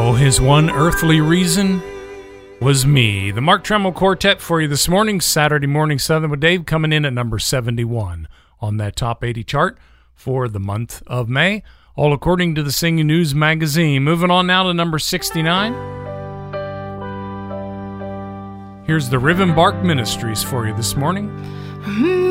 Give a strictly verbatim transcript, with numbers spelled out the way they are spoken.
Oh, his one earthly reason was me. The Mark Tremmel Quartet for you this morning, Saturday Morning Southern with Dave, coming in at number seventy-one on that top eighty chart for the month of May, all according to the Singing News magazine. Moving on now to number sixty-nine. Here's the Riven Bark Ministries for you this morning.